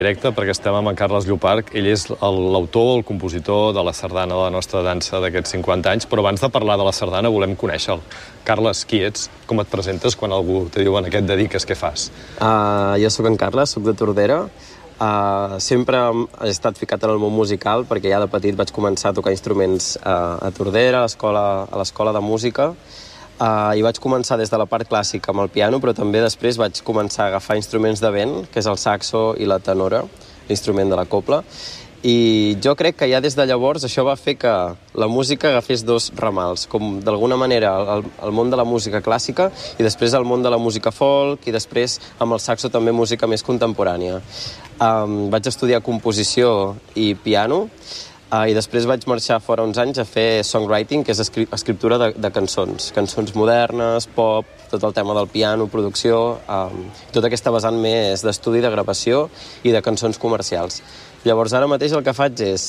directe perquè estem amb en Carles Llopart. Ell és l'autor, el compositor de la sardana de la nostra dansa d'aquests 50 anys, però abans de parlar de la sardana volem conèixer-lo. Carles, qui ets? Com et presentes quan algú te diu en què et dediques, què fas? Jo sóc en Carles, sóc de Tordera. Sempre he estat ficat en el món musical perquè ja de petit vaig començar a tocar instruments a Tordera, a l'escola de música. I vaig començar des de la part clàssica amb el piano, però també després vaig començar a agafar instruments de vent, que és el saxo i la tenora, l'instrument de la cobla. I jo crec que ja des de llavors això va fer que la música agafés dos ramals, com d'alguna manera el món de la música clàssica i després el món de la música folk i després amb el saxo també música més contemporània. Vaig estudiar composició i piano, i després vaig marxar fora uns anys a fer songwriting, que és escriptura de cançons modernes, pop, tot el tema del piano, producció, tota aquesta vessant més d'estudi, de gravació i de cançons comercials. Llavors ara mateix el que faig és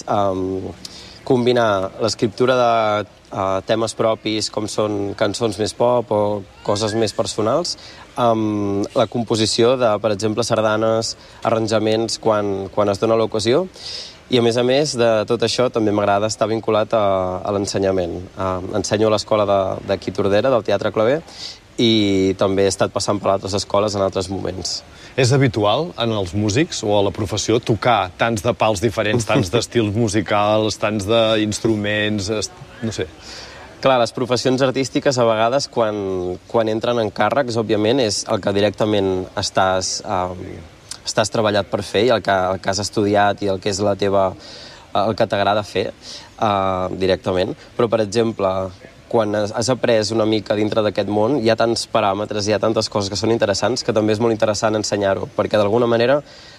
combinar l'escriptura de temes propis, com són cançons més pop o coses més personals, amb la composició de, per exemple, sardanes, arranjaments quan es dona l'ocasió. I, a més de tot això, també m'agrada estar vinculat a l'ensenyament. Ensenyo a l'escola d'aquí Tordera, del Teatre Claver, i també he estat passant per altres escoles en altres moments. És habitual en els músics o a la professió tocar tants de pals diferents, tants d'estils musicals, tants d'instruments, no sé? Clar, les professions artístiques a vegades quan entren en càrrecs, òbviament, és el que directament estàs treballat per fer i el que has estudiat i el que és el que t'agrada fer directament. Però, per exemple, quan has après una mica dintre d'aquest món, hi ha tants paràmetres, hi ha tantes coses que són interessants que també és molt interessant ensenyar-ho, perquè d'alguna manera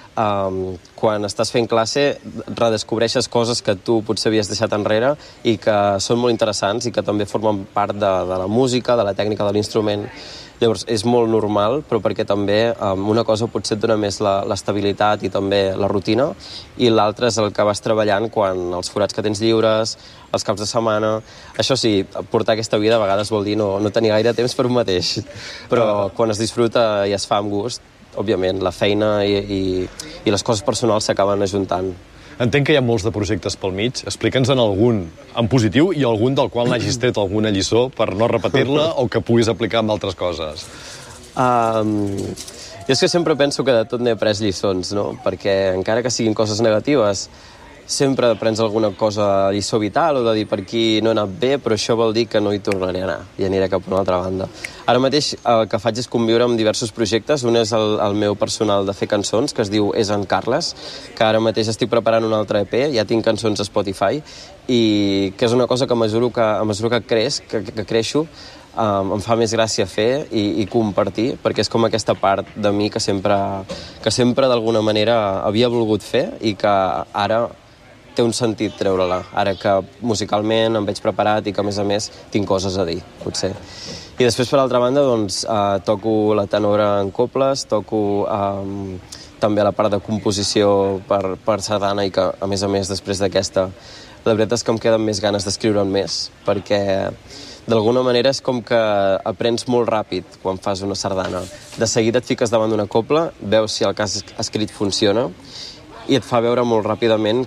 quan estàs fent classe redescobreixes coses que tu potser havies deixat enrere i que són molt interessants i que també formen part de la música, de la tècnica de l'instrument. Llavors, és molt normal, però perquè també una cosa potser et dona més l'estabilitat i també la rutina, i l'altra és el que vas treballant quan els forats que tens lliures, els caps de setmana. Això sí, portar aquesta vida a vegades vol dir no tenir gaire temps per un mateix, però quan es disfruta i es fa amb gust, òbviament, la feina i les coses personals s'acaben ajuntant. Entenc que hi ha molts de projectes pel mig. Explica'ns en algun en positiu i algun del qual n'hagis tret alguna lliçó per no repetir-la o que puguis aplicar amb altres coses. Jo és que sempre penso que de tot n'he après lliçons, no? Perquè encara que siguin coses negatives, sempre aprens alguna cosa, lliçó vital, o de dir per aquí no he anat bé, però això vol dir que no hi tornaré a anar i aniré cap a una altra banda. Ara mateix el que faig és conviure amb diversos projectes. Un és el meu personal de fer cançons, que es diu És en Carles, que ara mateix estic preparant un altre EP, ja tinc cançons a Spotify, i que és una cosa que a mesura que creixo, em fa més gràcia fer i compartir, perquè és com aquesta part de mi que sempre d'alguna manera havia volgut fer i que ara té un sentit treure-la, ara que musicalment em veig preparat i que, a més, tinc coses a dir, potser. I després, per altra banda, doncs, toco la tenora en cobles, toco també la part de composició per sardana i que, a més, després d'aquesta, la veritat és que em queden més ganes d'escriure'n més, perquè d'alguna manera és com que aprens molt ràpid quan fas una sardana. De seguida et fiques davant d'una cobla, veus si el que has escrit funciona i et fa veure molt ràpidament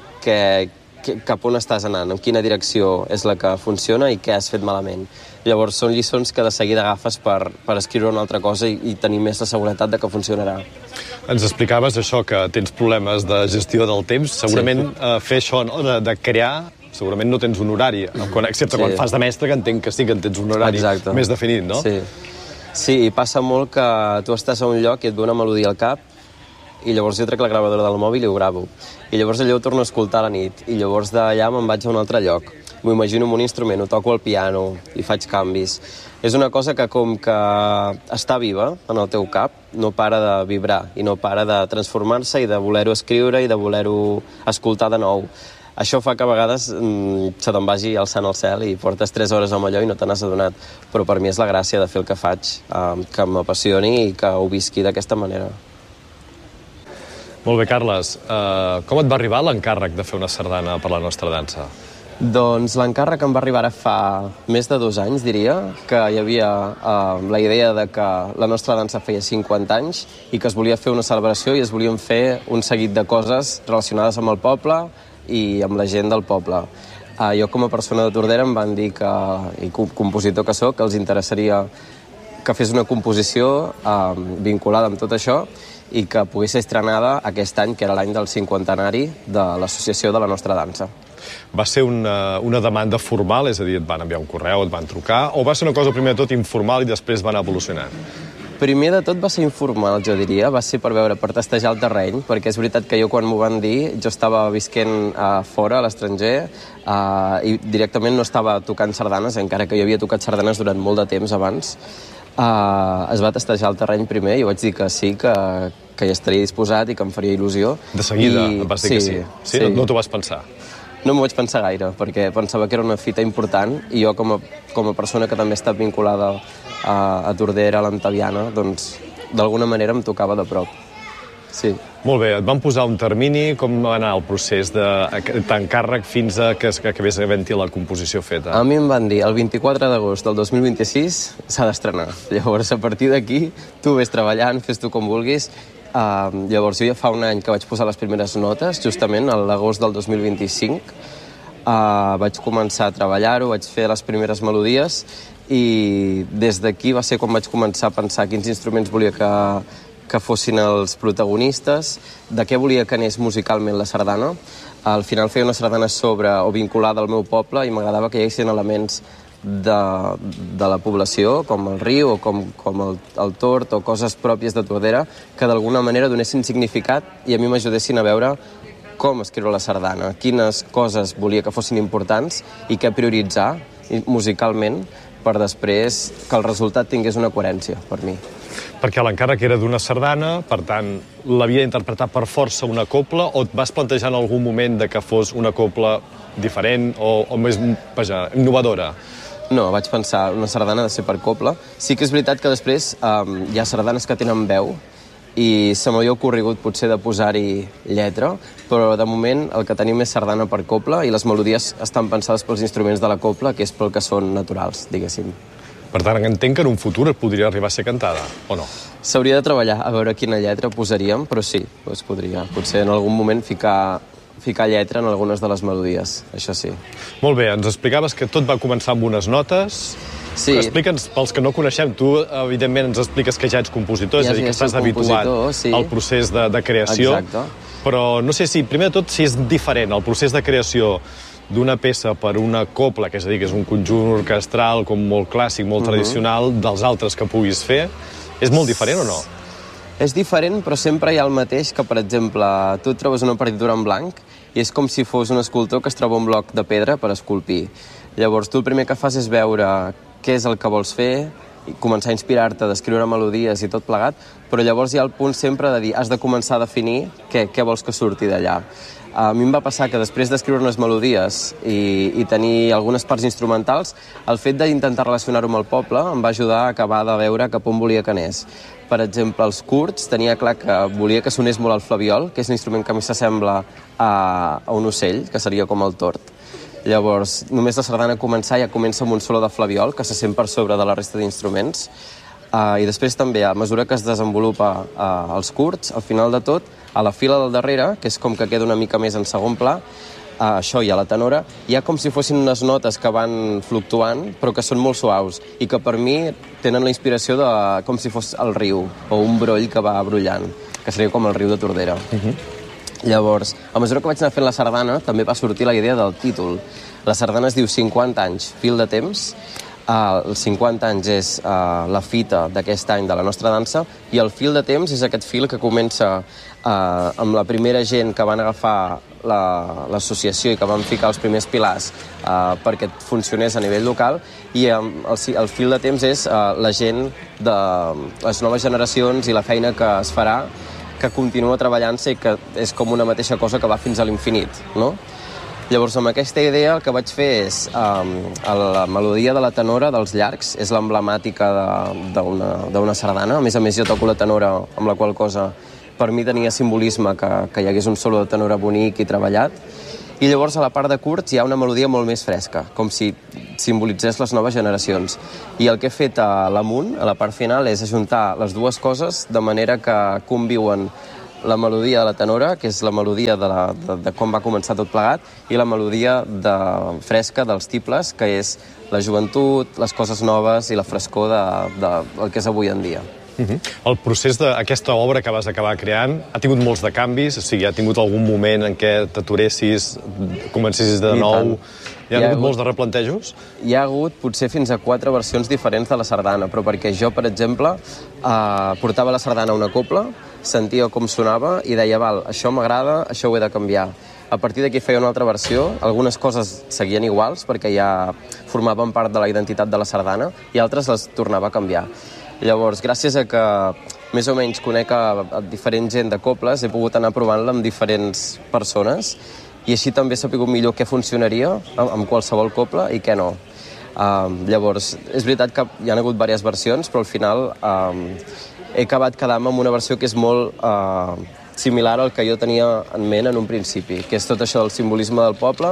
cap on estàs anant, en quina direcció és la que funciona i què has fet malament. Llavors són lliçons que de seguida agafes per escriure una altra cosa i tenir més la seguretat de que funcionarà. Ens explicaves això, que tens problemes de gestió del temps. Segurament fer això, no? de crear, segurament no tens un horari, excepte quan fas de mestre, que entenc que sí que en tens un horari més definit, no? Sí, i passa molt que tu estàs a un lloc i et ve una melodia al cap i llavors jo trec la gravadora del mòbil i ho gravo. I llavors allò ho torno a escoltar a la nit i llavors d'allà me'n vaig a un altre lloc. M'ho imagino amb un instrument, ho toco al piano i faig canvis. És una cosa que com que està viva en el teu cap, no para de vibrar i no para de transformar-se i de voler-ho escriure i de voler-ho escoltar de nou. Això fa que a vegades se te'n vagi alçant al cel i portes 3 hores amb allò i no te n'has adonat. Però per mi és la gràcia de fer el que faig, que m'apassioni i que ho visqui d'aquesta manera. Molt bé, Carles. Com et va arribar l'encàrrec de fer una sardana per la nostra dansa? Doncs l'encàrrec em va arribar ara fa més de 2 anys, diria, que hi havia la idea de que la nostra dansa feia 50 anys i que es volia fer una celebració i es volien fer un seguit de coses relacionades amb el poble i amb la gent del poble. Jo, com a persona de Tordera, em van dir que, i compositor que sóc, que els interessaria que fes una composició vinculada amb tot això i que pogués ser estrenada aquest any, que era l'any del 50anari de l'associació de la nostra dansa. Va ser una demanda formal, és a dir, et van enviar un correu, et van trucar, o va ser una cosa primer de tot informal i després va anar evolucionant? Primer de tot va ser informal, jo diria, va ser per testejar el terreny, perquè és veritat que jo quan m'ho van dir, jo estava visquent fora, a l'estranger, i directament no estava tocant sardanes, encara que jo havia tocat sardanes durant molt de temps abans. Es va testejar el terreny primer i vaig dir que sí, que hi estaria disposat i que em faria il·lusió. De seguida em vas dir que sí? Sí? No t'ho vas pensar? No m'ho vaig pensar gaire, perquè pensava que era una fita important i jo, com a persona que també ha estat vinculada a Tordera, a l'Antaviana, doncs d'alguna manera em tocava de prop. Sí. Molt bé, et van posar un termini, com va anar el procés d'encàrrec fins a que acabés havent-hi la composició feta? A mi em van dir, el 24 d'agost del 2026 s'ha d'estrenar. Llavors, a partir d'aquí, tu ves treballant, fes-tu com vulguis. Llavors, jo ja fa un any que vaig posar les primeres notes, justament, a l'agost del 2025. Vaig començar a treballar-ho, vaig fer les primeres melodies i des d'aquí va ser quan vaig començar a pensar quins instruments volia que fossin els protagonistes, de què volia que anés musicalment la sardana. Al final feia una sardana sobre o vinculada al meu poble i m'agradava que hi haguessin elements de la població, com el riu o com el tort o coses pròpies de Tordera, que d'alguna manera donessin significat i a mi m'ajudessin a veure com escriure la sardana, quines coses volia que fossin importants i què prioritzar musicalment per després que el resultat tingués una coherència per mi. Perquè l'encàrrec era d'una sardana, per tant, l'havia d'interpretar per força una copla, o et vas plantejar en algun moment de que fos una copla diferent o més, innovadora? No, vaig pensar, una sardana ha de ser per copla. Sí que és veritat que després hi ha sardanes que tenen veu i se m'havia ocorregut potser de posar-hi lletra, però de moment el que tenim és sardana per copla i les melodies estan pensades pels instruments de la copla, que és pel que són naturals, diguéssim. Per tant, entenc que en un futur podria arribar a ser cantada, o no? S'hauria de treballar a veure quina lletra posaríem, però sí, doncs podria. Potser en algun moment ficar lletra en algunes de les melodies, això sí. Molt bé, ens explicaves que tot va començar amb unes notes. Sí. Explica'ns, pels que no coneixem, tu evidentment ens expliques que ja ets compositor, és a dir, que estàs habituat al procés de creació. Exacte. Però no sé si, primer de tot, si és diferent el procés de creació d'una peça per una copla, que és a dir, que és un conjunt orquestral com molt clàssic, molt tradicional, dels altres que puguis fer, és molt diferent o no? És diferent, però sempre hi ha el mateix que, per exemple, tu et trobes una partitura en blanc i és com si fos un escultor que es troba un bloc de pedra per esculpir. Llavors, tu el primer que fas és veure què és el que vols fer, i començar a inspirar-te, d'escriure melodies i tot plegat, però llavors hi ha el punt sempre de dir, has de començar a definir què vols que surti d'allà. A mi em va passar que després d'escriure unes melodies i tenir algunes parts instrumentals, el fet d'intentar relacionar-ho amb el poble em va ajudar a acabar de veure cap on volia que anés. Per exemple, els curts, tenia clar que volia que sonés molt el flabiol, que és un instrument que a mi s'assembla a un ocell, que seria com el tort. Llavors, només la sardana començar ja comença amb un solo de flabiol, que se sent per sobre de la resta d'instruments. I després també, a mesura que es desenvolupa els curts, al final de tot, a la fila del darrere, que és com que queda una mica més en segon pla, això i a la tenora, hi ha com si fossin unes notes que van fluctuant, però que són molt suaus, i que per mi tenen la inspiració de com si fos el riu, o un broll que va brollant, que seria com el riu de Tordera. Llavors, a mesura que vaig anar fent la sardana, també va sortir la idea del títol. La sardana es diu 50 anys, fil de temps. Els 50 anys és la fita d'aquest any de la nostra dansa i el fil de temps és aquest fil que comença amb la primera gent que van agafar l'associació i que van ficar els primers pilars perquè funcionés a nivell local i el fil de temps és la gent de les noves generacions i la feina que es farà que continua treballant-se i que és com una mateixa cosa que va fins a l'infinit, no? Llavors, amb aquesta idea, el que vaig fer és la melodia de la tenora dels llargs, és l'emblemàtica d'una sardana. A més, jo toco la tenora, amb la qual cosa per mi tenia simbolisme que hi hagués un solo de tenora bonic i treballat. i llavors a la part de curts hi ha una melodia molt més fresca, com si simbolitzés les noves generacions. I el que he fet a l'amunt, a la part final, és ajuntar les dues coses de manera que conviuen la melodia de la tenora, que és la melodia de com va començar tot plegat, i la melodia fresca dels tibles, que és la joventut, les coses noves i la frescor del que és avui en dia. El procés d'aquesta obra que vas acabar creant ha tingut molts de canvis? O sigui, ha tingut algun moment en què t'aturessis, comencessis de nou? Hi ha hagut molts de replantejos? Hi ha hagut potser fins a 4 versions diferents de la sardana, però perquè jo, per exemple, portava la sardana a una cobla, sentia com sonava i deia, val, això m'agrada, això ho he de canviar. A partir d'aquí feia una altra versió, algunes coses seguien iguals perquè ja formaven part de la identitat de la sardana i altres les tornava a canviar. Llavors, gràcies a que més o menys conec a diferent gent de cobles, he pogut anar provant-la amb diferents persones i així també he sabut millor què funcionaria amb qualsevol coble i què no. Llavors, és veritat que hi ha hagut diverses versions, però al final he acabat quedant-me amb una versió que és molt similar al que jo tenia en ment en un principi, que és tot això del simbolisme del poble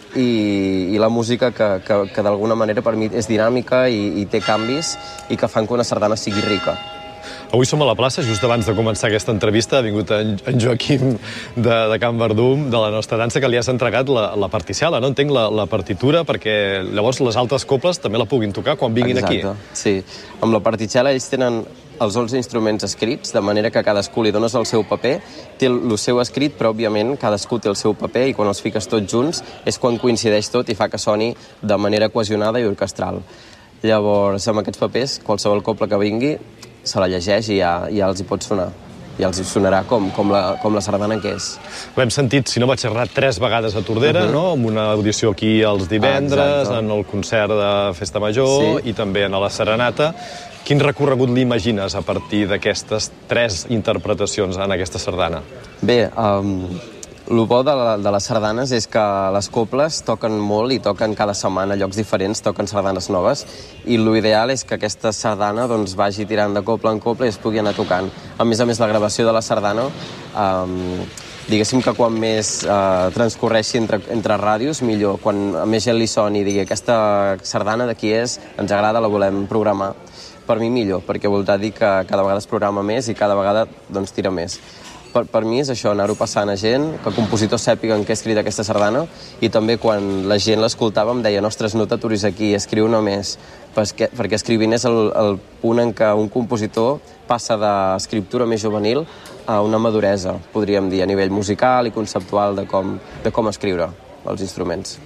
i la música que d'alguna manera per mi és dinàmica i té canvis i que fan que una sardana sigui rica. Avui som a la plaça, just abans de començar aquesta entrevista, ha vingut en Joaquim de Can Verdum, de la nostra dansa, que li has entregat la particiala, no? Entenc, la partitura, perquè llavors les altres cobles també la puguin tocar quan vinguin aquí. Exacte, sí. Amb la particiala ells tenen els 11 instruments escrits, de manera que cadascú li dones el seu paper, té el seu escrit, però òbviament cadascú té el seu paper i quan els fiques tots junts és quan coincideix tot i fa que soni de manera cohesionada i orquestral. Llavors, amb aquests papers, qualsevol coble que vingui se la llegeix i ja els hi pot sonar. I els hi sonarà com la sardana que és. L'hem sentit, si no vaig errar, 3 vegades a Tordera, no? Amb una audició aquí els divendres, en el concert de Festa Major i també en la Serenata. Quin recorregut l'imagines a partir d'aquestes 3 interpretacions en aquesta sardana? Bé, el bo de les sardanes és que les cobles toquen molt i toquen cada setmana a llocs diferents, toquen sardanes noves, i l'ideal és que aquesta sardana vagi tirant de coble en coble i es pugui anar tocant. A més, la gravació de la sardana, diguéssim que quan més transcorreixi entre ràdios, millor. Quan a més gent li soni i digui aquesta sardana de qui és, ens agrada, la volem programar. Per mi millor, perquè voldrà dir que cada vegada es programa més i cada vegada tira més. Per mi és això, anar-ho passant a gent, que compositors sàpiguen què ha escrit aquesta sardana i també quan la gent l'escoltava em deia ostres, no t'aturis aquí, escriu-ne més, perquè escrivint és el punt en què un compositor passa d'escriptura més juvenil a una maduresa, podríem dir, a nivell musical i conceptual de com escriure els instruments.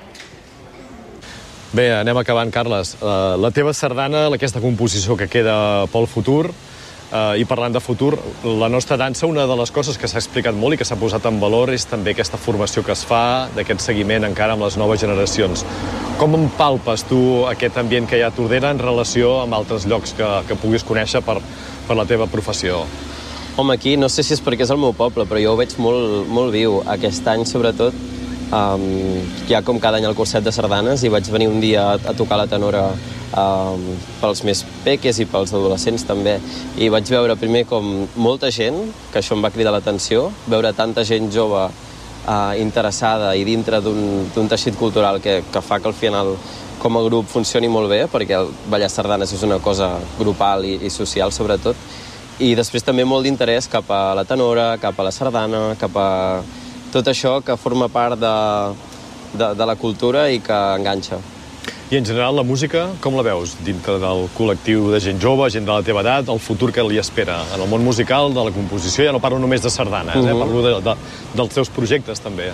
Bé, anem acabant, Carles. La teva sardana, aquesta composició que queda pel futur, i parlant de futur, la nostra dansa, una de les coses que s'ha explicat molt i que s'ha posat en valor és també aquesta formació que es fa, d'aquest seguiment encara amb les noves generacions. Com empalpes tu aquest ambient que hi ha a Tordera en relació amb altres llocs que puguis conèixer per la teva professió? Home, aquí no sé si és perquè és el meu poble, però jo ho veig molt, molt viu. Aquest any, sobretot, hi ha com cada any el curset de sardanes i vaig venir un dia a tocar la tenora pels més peques i pels adolescents també, i vaig veure primer com molta gent, que això em va cridar l'atenció, veure tanta gent jove interessada i dintre d'un teixit cultural que fa que al final com a grup funcioni molt bé, perquè el ballar sardanes és una cosa grupal i social sobretot, i després també molt d'interès cap a la tenora, cap a la sardana, cap a tot això que forma part de la cultura i que enganxa. I en general la música, com la veus dintre del col·lectiu de gent jove, gent de la teva edat, el futur que li espera en el món musical, de la composició? Ja no parlo només de sardanes, parlo dels teus projectes també.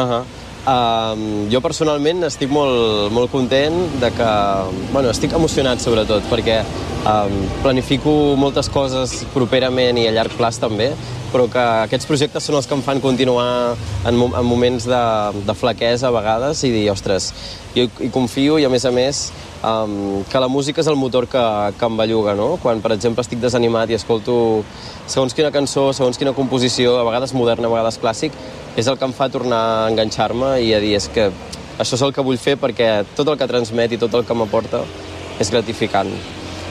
Jo personalment estic molt content de que... estic emocionat sobretot perquè planifico moltes coses properament i a llarg plaç també, però que aquests projectes són els que em fan continuar en moments de flaquesa a vegades i dir, ostres, jo hi confio i a més que la música és el motor que em belluga, no? Quan, per exemple, estic desanimat i escolto segons quina cançó, segons quina composició, a vegades moderna, a vegades clàssic, és el que em fa tornar a enganxar-me i a dir, és que això és el que vull fer perquè tot el que transmet i tot el que m'aporta és gratificant.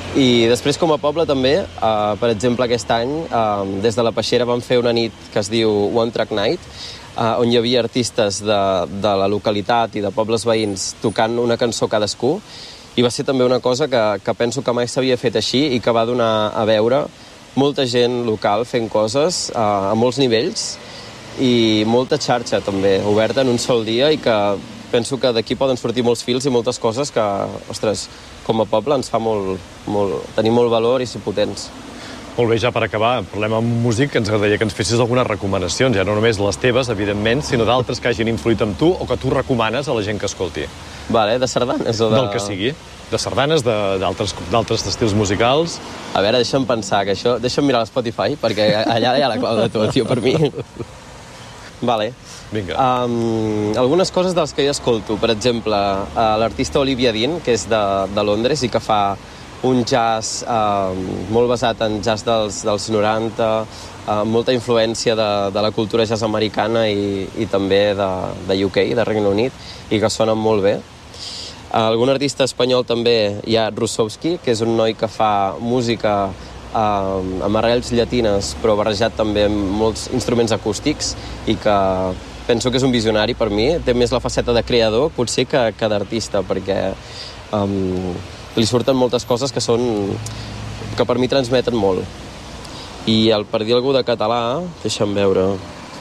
I després, com a poble, també, per exemple, aquest any, des de la Peixera vam fer una nit que es diu One Track Night, on hi havia artistes de la localitat i de pobles veïns tocant una cançó cadascú, i va ser també una cosa que penso que mai s'havia fet així i que va donar a veure molta gent local fent coses a molts nivells i molta xarxa també oberta en un sol dia, i que penso que d'aquí poden sortir molts fils i moltes coses que, ostres, com a poble ens fa tenir molt valor i ser potents. Molt bé, ja per acabar, parlem amb un músic que ens agradaria que ens fessis algunes recomanacions, ja no només les teves, evidentment, sinó d'altres que hagin influït en tu o que tu recomanes a la gent que escolti. Vale, de sardanes o de... Del que sigui. De sardanes, d'altres estils musicals. A veure, deixa'm pensar que això... Deixa'm mirar l'Spotify, perquè allà hi ha la clau de tot, tio, per mi. Vale. Vinga. Algunes coses dels que jo escolto. Per exemple, l'artista Olivia Dean, que és de Londres i que fa un jazz molt basat en jazz dels 90, molta influència de la cultura jazz americana i també de UK, de Regne Unit, i que sonen molt bé. Algun artista espanyol també hi ha Rusowski, que és un noi que fa música amb arrels llatines, però barrejat també amb molts instruments acústics, i que penso que és un visionari per mi. Té més la faceta de creador, potser, que d'artista, perquè li surten moltes coses que per mi transmeten molt. I per dir algú de català, deixa'm veure...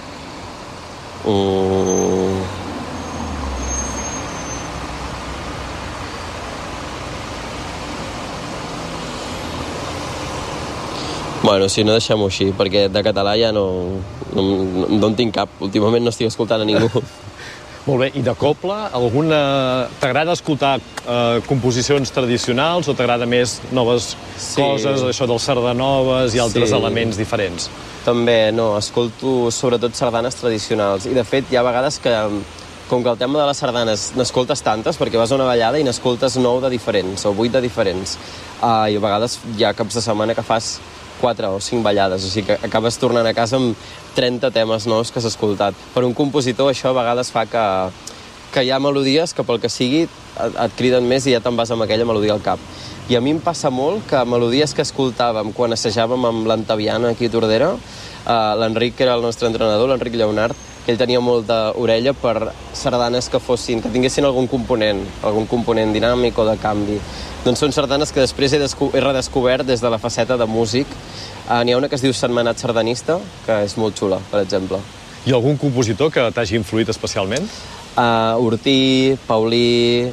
Bueno, si no, deixem-ho així, perquè de català ja no en tinc cap. Últimament no estic escoltant a ningú. Molt bé, i de copla, t'agrada escoltar composicions tradicionals o t'agrada més noves coses, això dels sardanoves i altres elements diferents? També, no, escolto sobretot sardanes tradicionals. I de fet hi ha vegades que, com que el tema de les sardanes n'escoltes tantes, perquè vas a una ballada i n'escoltes 9 de diferents o 8 de diferents, i a vegades hi ha caps de setmana que fas 4 o 5 ballades, o sigui que acabes tornant a casa amb 30 temes nous que has escoltat. Per un compositor això a vegades fa que hi ha melodies que pel que sigui et criden més i ja te'n vas amb aquella melodia al cap. I a mi em passa molt que melodies que escoltàvem quan assajàvem amb l'Antaviana aquí a Tordera, l'Enric, que era el nostre entrenador, l'Enric Lleonard, que ell tenia molta orella per sardanes que tinguessin algun component dinàmic o de canvi. Doncs són sardanes que després he redescobert des de la faceta de músic. N'hi ha una que es diu Setmanat sardanista, que és molt xula, per exemple. I algun compositor que t'hagi influït especialment? Ortí, Paulí,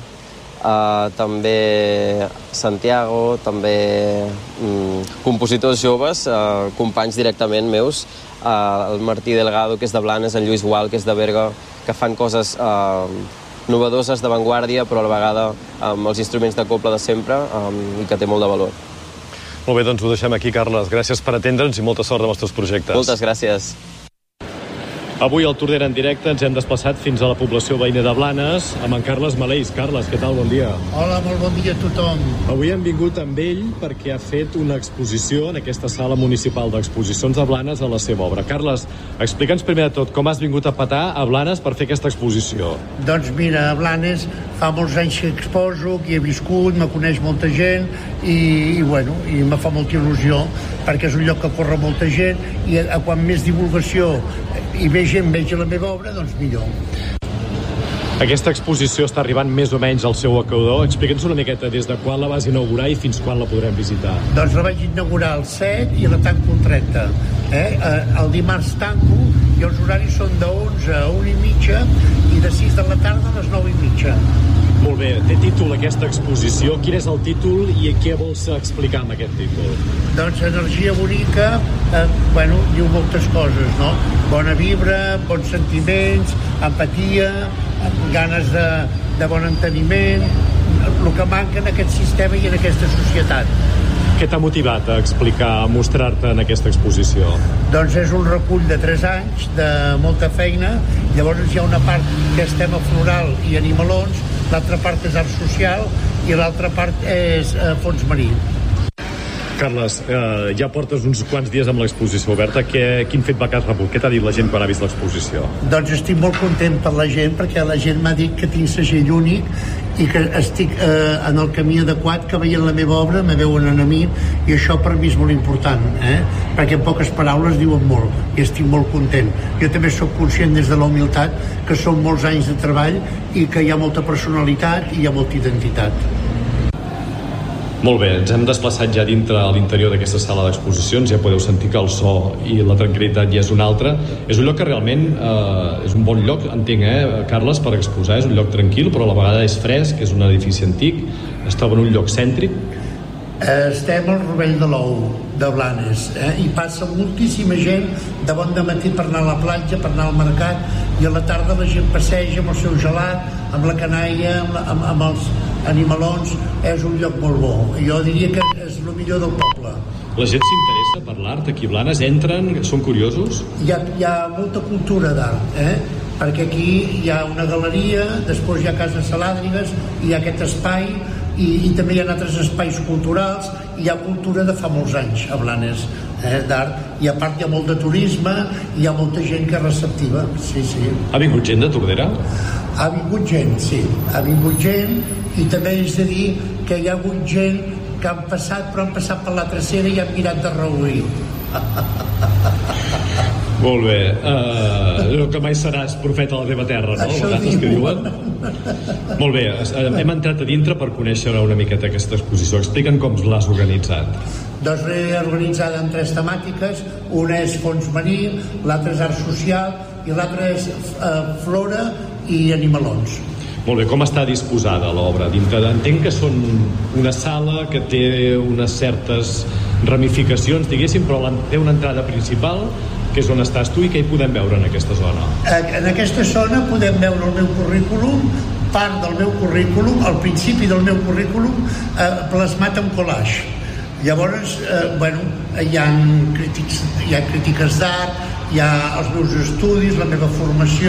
també Santiago, també compositors joves, companys directament meus, el Martí Delgado, que és de Blanes, el Lluís Gual, que és de Berga, que fan coses novedoses, d'avantguàrdia, però a la vegada amb els instruments de copla de sempre, i que té molt de valor. Molt bé, doncs ho deixem aquí, Carles. Gràcies per atendre'ns i molta sort amb els teus projectes. Moltes gràcies. Avui al Tordera en directe ens hem desplaçat fins a la població veïna de Blanes amb en Carles Maleix. Carles, què tal? Bon dia. Hola, molt bon dia a tothom. Avui hem vingut amb ell perquè ha fet una exposició en aquesta sala municipal d'exposicions de Blanes a la seva obra. Carles, explica'ns primer de tot com has vingut a petar a Blanes per fer aquesta exposició. Doncs mira, a Blanes fa molts anys que exposo, que hi he viscut, me coneix molta gent i me fa molta il·lusió perquè és un lloc que corre molta gent i quan més divulgació i més gent vegi la meva obra, doncs millor. Aquesta exposició està arribant més o menys al seu equador. Explica'ns una miqueta des de quan la vas inaugurar i fins quan la podrem visitar. Doncs la vaig inaugurar el 7 i la tanco el 30. El dimarts tanco i els horaris són de 11 a 1:30 i de 6 de la tarda a les 9:30. Molt bé, té títol aquesta exposició. Quin és el títol i què vols explicar amb aquest títol? Doncs energia bonica, diu moltes coses, no? Bona vibra, bons sentiments, empatia, ganes de bon enteniment, el que manca en aquest sistema i en aquesta societat. Què t'ha motivat a explicar, a mostrar-te en aquesta exposició? Doncs és un recull de 3 anys, de molta feina. Llavors hi ha una part que és tema floral i animalons, l'altra part és art social i l'altra part és fons marí. Carles, ja portes uns quants dies amb l'exposició oberta. Quin feedback has rebut? Què t'ha dit la gent quan ha vist l'exposició? Doncs estic molt content per la gent, perquè la gent m'ha dit que tinc segell únic i que estic en el camí adequat, que veient la meva obra me veuen a mi, i això per mi és molt important, perquè en poques paraules diuen molt i estic molt content. Jo també sóc conscient des de la humilitat que són molts anys de treball i que hi ha molta personalitat i hi ha molta identitat. Molt bé, ens hem desplaçat ja dintre a l'interior d'aquesta sala d'exposicions, ja podeu sentir que el so i la tranquil·litat ja és un altre. És un lloc que realment és un bon lloc, entenc, Carles, per exposar. És un lloc tranquil, però a la vegada és fresc, és un edifici antic, es troba en un lloc cèntric. Estem al Rovell de l'Ou de Blanes, i passa moltíssima gent de bon dematí per anar a la platja, per anar al mercat, i a la tarda la gent passeja amb el seu gelat, amb la canalla, amb els animalons. És un lloc molt bo. Jo diria que és el millor del poble. La gent s'interessa per l'art aquí a Blanes? Entren? Són curiosos? Hi ha molta cultura d'art, perquè aquí hi ha una galeria, després hi ha cases salàdrigues, hi ha aquest espai, i també hi ha altres espais culturals. Hi ha cultura de fa molts anys a Blanes, d'art, i a part hi ha molt de turisme, hi ha molta gent que és receptiva. Sí. Ha vingut gent de Tordera? Ha vingut gent, sí, ha vingut gent, i també és de dir que hi ha hagut gent que han passat, però han passat per la tracera i han mirat de reüir. Molt bé, que mai seràs profeta a la teva terra, no? Això vegades que diuen. Molt bé, hem entrat a dintre per conèixer una miqueta aquesta exposició. Explica'm com l'has organitzat. Doncs l'he organitzada en 3 temàtiques. Una és fons marí, l'altra és art social i l'altra és flora i animalons. Molt bé, com està disposada l'obra? Entenc que són una sala que té unes certes ramificacions, diguéssim, però té una entrada principal, que és on estàs tu, i què hi podem veure en aquesta zona? En aquesta zona podem veure el meu currículum, part del meu currículum, al principi del meu currículum, plasmat en collage. Llavors, hi ha crítiques d'art, hi ha els meus estudis, la meva formació,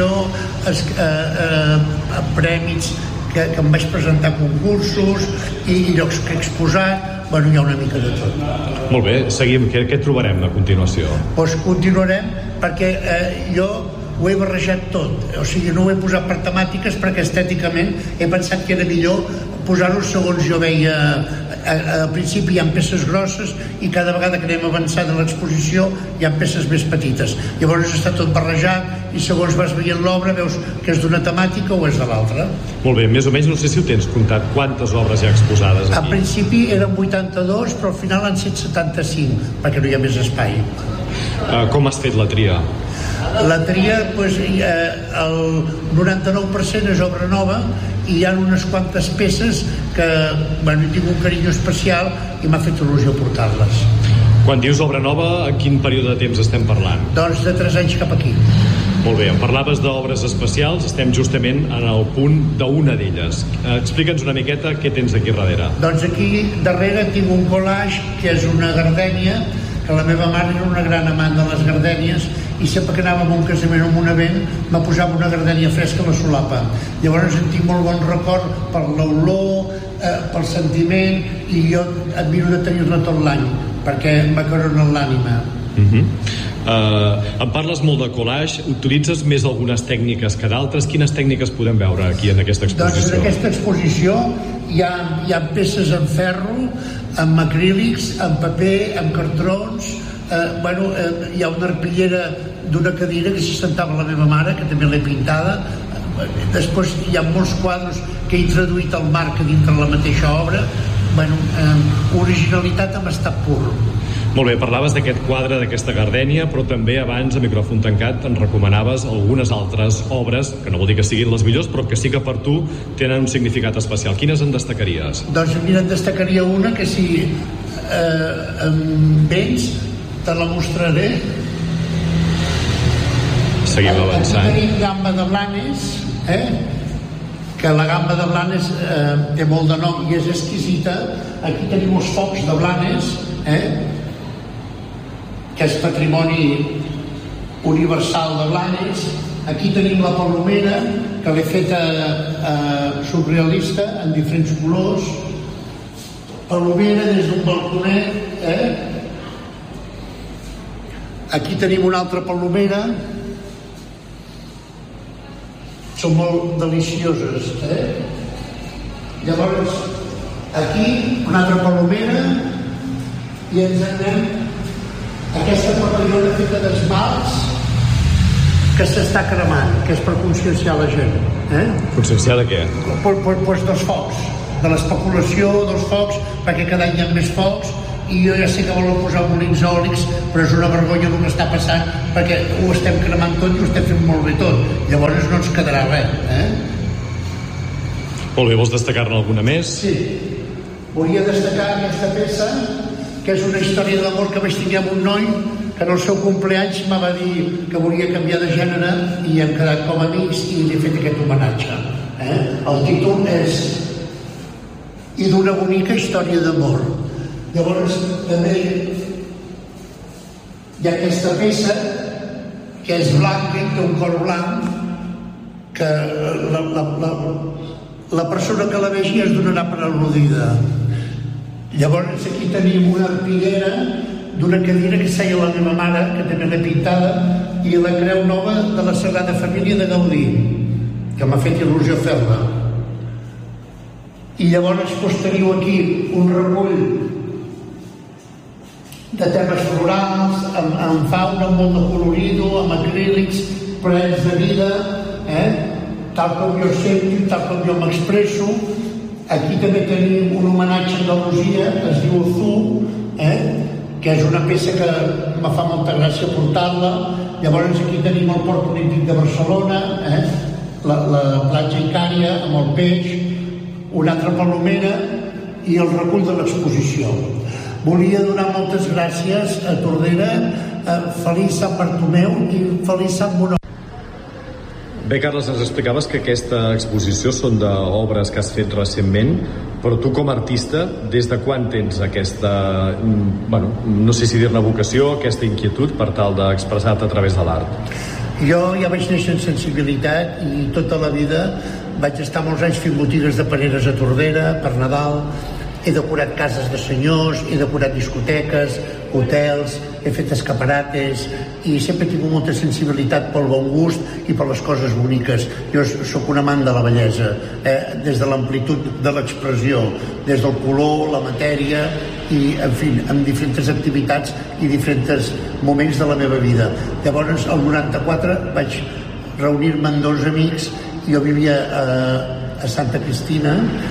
premis que em vaig presentar a concursos i llocs que he exposat. Hi ha una mica de tot. Molt bé, seguim. Què trobarem a continuació? Doncs continuarem, perquè jo ho he barrejat tot. O sigui, no ho he posat per temàtiques, perquè estèticament he pensat que era millor posar-ho segons jo veia. Al principi hi ha peces grosses i cada vegada que anem avançant en l'exposició hi ha peces més petites. Llavors està tot barrejat i segons vas veient l'obra veus que és d'una temàtica o és de l'altra. Molt bé, més o menys, no sé si ho tens comptat, quantes obres hi ha exposades aquí? Al principi eren 82, però al final han estat 75, perquè no hi ha més espai. Com has fet la tria? La tria, el 99% és obra nova i hi ha unes quantes peces que tinc un carinyo especial i m'ha fet il·lusió portar-les. Quan dius obra nova, a quin període de temps estem parlant? Doncs de 3 anys cap aquí. Molt bé, em parlaves d'obres especials, estem justament en el punt d'una d'elles. Explica'ns una miqueta què tens aquí darrere. Doncs aquí darrere tinc un collage que és una gardènia, que la meva mare era una gran amant de les gardènies i sempre que anàvem a un casament o a un event me posava una gardènia fresca a la solapa. Llavors en tinc molt bon record per l'olor, pel sentiment, i jo admiro de tenir-la tot l'any perquè m'acarona l'ànima. Em parles molt de collage, utilitzes més algunes tècniques que d'altres. Quines tècniques podem veure aquí en aquesta exposició? Doncs en aquesta exposició hi ha peces en ferro, amb acrílics, amb paper, amb cartrons. Hi ha una arpillera d'una cadira que s'hi sentava la meva mare, que també l'he pintada. Després hi ha molts quadres que he introduït al marc dintre la mateixa obra. Originalitat en estat pur. Molt bé, parlaves d'aquest quadre, d'aquesta gardènia, però també abans, a micròfon tancat, ens recomanaves algunes altres obres, que no vol dir que siguin les millors, però que sí que per tu tenen un significat especial. Quines en destacaries? Doncs mira, en destacaria una que si vens te la mostraré. Seguim avançant. Aquí tenim gamba de Blanes, que la gamba de Blanes té molt de nom i és exquisita. Aquí tenim els focs de Blanes, que és patrimoni universal de Blanes. Aquí tenim la palomera, que l'he feta surrealista, en diferents colors. palomera des d'un balconet, Aquí tenim una altra palomera. Són molt delicioses, Llavors, aquí una altra palomera i ens anem a aquesta papallona feta d'esmalts que s'està cremant, que és per conscienciar la gent. Conscienciar de què? Pues dels focs, de l'especulació dels focs, perquè cada any hi ha més focs, i jo ja sé que volen posar molins eòlics, però és una vergonya el que està passant, perquè ho estem cremant tot i ho estem fent molt bé tot. Llavors no ens quedarà res. Molt bé, vols destacar-ne alguna més? Sí. Volia destacar aquesta peça, que és una història d'amor que vaig tenir amb un noi que en el seu compleanys me va dir que volia canviar de gènere i hem quedat com amics i li he fet aquest homenatge. El títol és I d'una bonica història d'amor. Llavors també hi ha aquesta peça que és blanca, té un cor blanc, que la persona que la vegi es donarà per al·ludida. Llavors aquí tenim una arpillera d'una cadira que seia la meva mare, que també l'he pintada, i la creu nova de la Sagrada Família de Gaudí, que m'ha fet il·lusió fer-la. I llavors teniu aquí un recull de temes florals, amb fauna, molt de colorido, amb acrílics, plens de vida, tal com jo sento, tal com jo m'expresso. Aquí també tenim un homenatge a Andalusia, que es diu Ozu, que és una peça que me fa molta gràcia portar-la. Llavors aquí tenim el Port Olímpic de Barcelona, la platja Icària amb el peix, una altra palomera i el recull de l'exposició. Volia donar moltes gràcies a Tordera, feliç Sant Bartomeu i feliç Sant Bonó. Bé, Carles, ens explicaves que aquesta exposició són d'obres que has fet recentment, però tu com a artista, des de quan tens aquesta, no sé si dir-ne vocació, aquesta inquietud per tal d'expressar-te a través de l'art? Jo ja vaig néixer en sensibilitat i tota la vida vaig estar molts anys fent botigues de paneres a Tordera per Nadal. He decorat cases de senyors, he decorat discoteques, hotels, he fet escaparates i sempre he tingut molta sensibilitat pel bon gust i per les coses boniques. Jo sóc un amant de la bellesa, des de l'amplitud de l'expressió, des del color, la matèria i, en fi, amb diferents activitats i diferents moments de la meva vida. Llavors, el 94 vaig reunir-me amb 2 amics. Jo vivia a Santa Cristina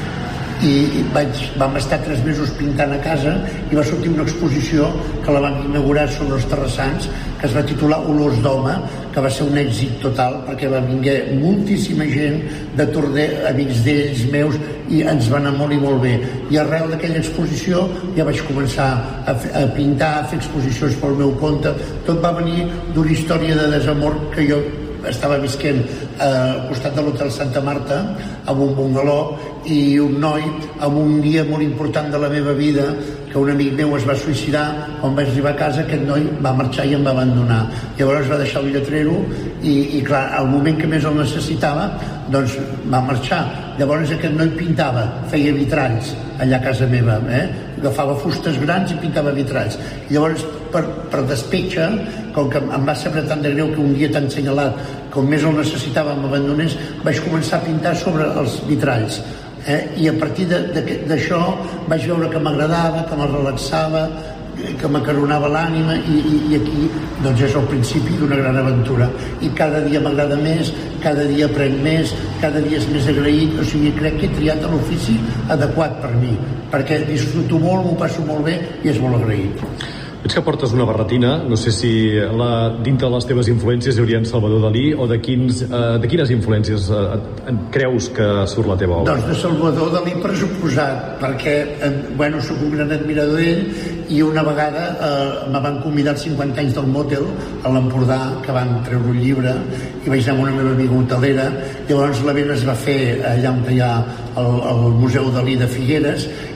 i vam estar 3 mesos pintant a casa i va sortir una exposició que la van inaugurar sobre els terrassants, que es va titular Olors d'home, que va ser un èxit total perquè va vinguer moltíssima gent de Tordera, amics d'ells, meus, i ens va anar molt i molt bé. I arrel d'aquella exposició ja vaig començar a pintar, a fer exposicions pel meu compte. Tot va venir d'una història de desamor que jo estava visquent al costat de l'Hotel Santa Marta, amb un bungaló, i un noi, amb un dia molt important de la meva vida, que un amic meu es va suïcidar. Quan vaig arribar a casa, aquest noi va marxar i em va abandonar. Llavors va deixar el lletrero i clar, al moment que més el necessitava, doncs va marxar. Llavors aquest noi pintava, feia vitralls allà a casa meva, agafava fustes grans i pintava vitralls. Llavors, per despetxa, com que em va saber tant de greu que un dia tan senyalat, com més el necessitava, m'abandonés, vaig començar a pintar sobre els vitralls. I a partir d'això vaig veure que m'agradava, que me relaxava, que m'acaronava l'ànima, i aquí doncs és el principi d'una gran aventura. I cada dia m'agrada més, cada dia aprenc més, cada dia és més agraït. O sigui, crec que he triat l'ofici adequat per mi, perquè disfruto molt, m'ho passo molt bé i és molt agraït. Veig que portes una barretina, no sé si dintre de les teves influències hi hauria en Salvador Dalí, o de quines influències creus que surt la teva obra? Doncs de Salvador Dalí pressuposat, perquè soc un gran admirador d'ell, i una vegada me van convidar als 50 anys del Motel a l'Empordà, que van treure un llibre, i vaig anar amb una meva amiga hotelera. Llavors l'event es va fer allà on hi ha el Museu Dalí de Figueres,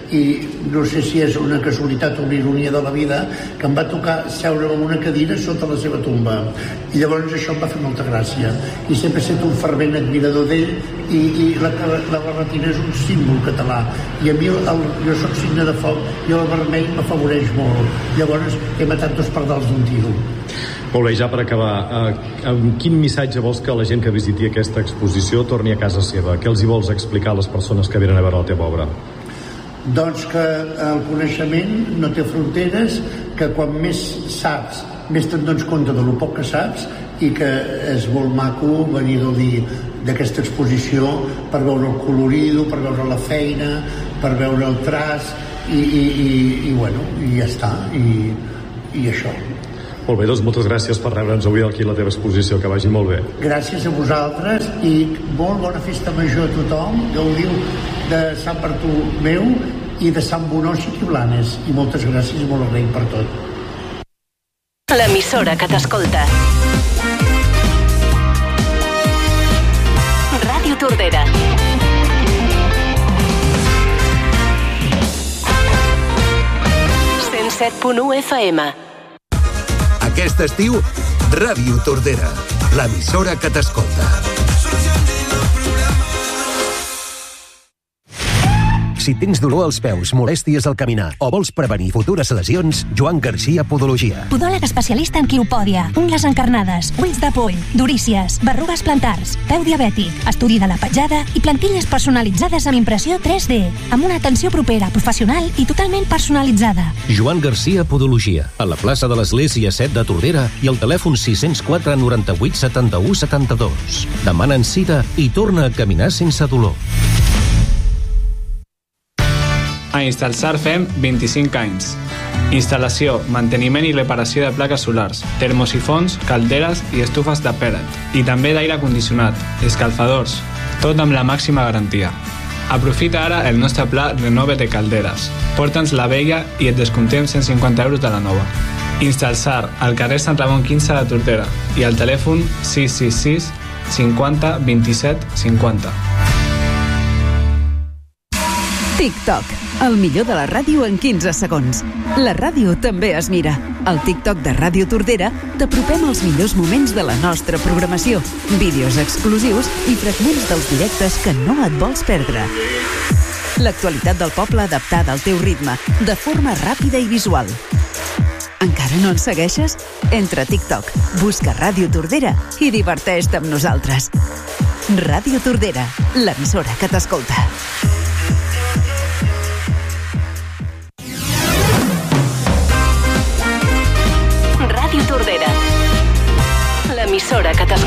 i no sé si és una casualitat o una ironia de la vida, que em va tocar seure en una cadira sota la seva tomba, i llavors això em va fer molta gràcia, i sempre he estat un fervent admirador d'ell, i la barretina és un símbol català, i a mi jo soc signe de foc i el vermell m'afavoreix molt, llavors he matat 2 pardals d'un tiro. Molt bé, ja per acabar, amb quin missatge vols que la gent que visiti aquesta exposició torni a casa seva? Què els hi vols explicar a les persones que venen a veure la teva obra? Doncs que el coneixement no té fronteres, que quan més saps, més te'n dones compte de lo poc que saps, i que és molt maco venir a gaudir d'aquesta exposició per veure el colorido, per veure la feina, per veure el traç, i bueno, i ja està, i això. Molt bé, doncs moltes gràcies per rebre'ns avui aquí a la teva exposició, que vagi molt bé. Gràcies a vosaltres i molt bona festa major a tothom, gaudiu de Sant Bartomeu i de Sant Bonoci i Blanes, i moltes gràcies i molt agraït per tot. L'emissora que t'escolta. Ràdio Tordera. FM. Aquest estiu, Ràdio Tordera, l'emissora que t'escolta. Si tens dolor als peus, molèsties al caminar o vols prevenir futures lesions, Joan Garcia Podologia. Podòleg especialista en quiropòdia, ungles encarnades, ulls de poll, durícies, berrugues plantars, peu diabètic, estudi de la petjada i plantilles personalitzades amb impressió 3D, amb una atenció propera, professional i totalment personalitzada. Joan Garcia Podologia, a la plaça de l'Església 7 de Tordera i al telèfon 604 98 71 72. Demanen cita i torna a caminar sense dolor. A Instalsar fem 25 anys. Instal·lació, manteniment i reparació de plaques solars, termosifons, calderes i estufes de pellet. I també d'aire condicionat, escalfadors, tot amb la màxima garantia. Aprofita ara el nostre pla Renove de calderes. Porta'ns la vella i et descomptem 150 euros de la nova. Instalsar, al carrer Sant Ramon 15 de Tordera i al telèfon 666 50 27 50. TikTok, el millor de la ràdio en 15 segons. La ràdio també es mira. Al TikTok de Ràdio Tordera t'apropem els millors moments de la nostra programació, vídeos exclusius i fragments dels directes que no et vols perdre. L'actualitat del poble adaptada al teu ritme, de forma ràpida i visual. Encara no ens segueixes? Entra a TikTok, busca Ràdio Tordera i diverteix-te amb nosaltres. Ràdio Tordera, l'emissora que t'escolta. Ràdio Tordera, l'emissora que t'escolta.